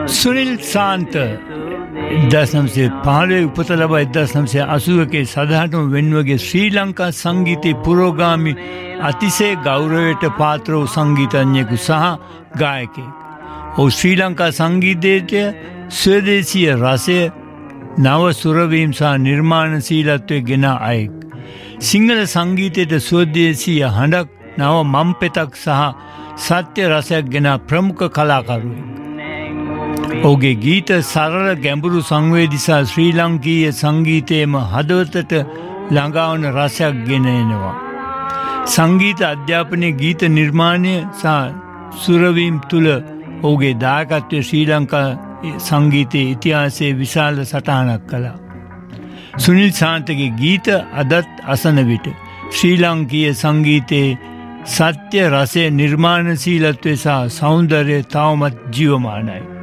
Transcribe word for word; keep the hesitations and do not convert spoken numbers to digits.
සුනිල් සාන්ත එක්දහස් නවසිය පහළොව උපත ලබා එක්දහස් නවසිය අසූවකේ සදහටම වෙන්වගේ ශ්‍රී ලංකා සංගීතයේ පුරෝගාමි අතිශය ගෞරවයට පාත්‍ර වූ සංගීතඥයෙකු සහ ගායකයෙක්. ඔහු ශ්‍රී ලංකා සංගීතයේ ස්වදේශීය රසය නව සුරවීම් සහ නිර්මාණශීලත්වයේ ගෙන අයෙක්. සිංහල සංගීතයට ස්වදේශීය හඬක් නව මම්පෙතක් සහ සත්‍ය රසයක් ගෙන ප්‍රමුඛ කලාකරුවෙක්. ඔහුගේ ගීත සරල ගැඹුරු සංවේදීසා ශ්‍රී ලංකීය සංගීතයේම හදවතට ළඟාවන රසයක් ගෙන එනවා. සංගීත අධ්‍යාපනයේ ගීත නිර්මාණය සහ සුරවීම් තුළ ඔහුගේ දායකත්වය ශ්‍රී ලංකා සංගීතයේ ඉතිහාසයේ විශාල සටහනක් කළා. සුනිල් සාන්තගේ ගීත අදත් අසන විට ශ්‍රී ලංකීය සංගීතයේ සත්‍ය රසය නිර්මාණශීලත්වය සහ සෞන්දර්යය තවමත් ජීවමානයි.